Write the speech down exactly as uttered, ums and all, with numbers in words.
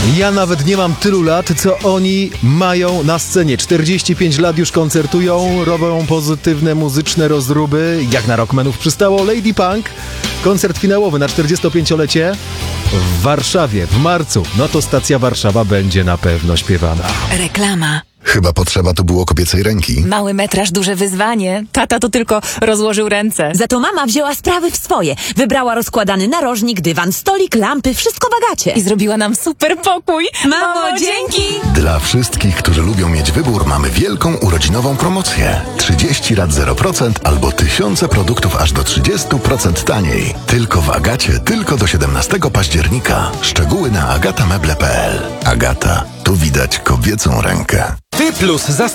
Ja nawet nie mam tylu lat, co oni mają na scenie. czterdzieści pięć lat już koncertują, robią pozytywne muzyczne rozruby, jak na rockmenów przystało. Lady Punk, koncert finałowy na czterdziestopięciolecie w Warszawie w marcu. No to stacja Warszawa będzie na pewno śpiewana. Reklama. Chyba potrzeba tu było kobiecej ręki. Mały metraż, duże wyzwanie. Tata to tylko rozłożył ręce. Za to mama wzięła sprawy w swoje. Wybrała rozkładany narożnik, dywan, stolik, lampy, wszystko w Agacie. I zrobiła nam super pokój. Mamo, dzięki! Dla wszystkich, którzy lubią mieć wybór, mamy wielką urodzinową promocję. trzydzieści lat zero procent albo tysiące produktów aż do trzydzieści procent taniej. Tylko w Agacie, tylko do siedemnastego października. Szczegóły na agata meble kropka p l. Agata, tu widać kobiecą rękę. Ty Plus, zastąp